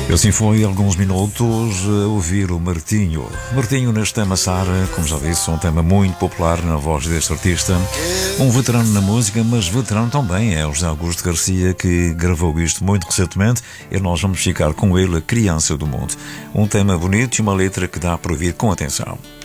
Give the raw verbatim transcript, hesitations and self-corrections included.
E assim foi, alguns minutos a ouvir o Martinho. Martinho neste tema Sara, como já disse, um tema muito popular na voz deste artista. Um veterano na música, mas veterano também é o José Augusto Garcia, que gravou isto muito recentemente e nós vamos ficar com ele, a Criança do Mundo. Um tema bonito e uma letra que dá para ouvir com atenção.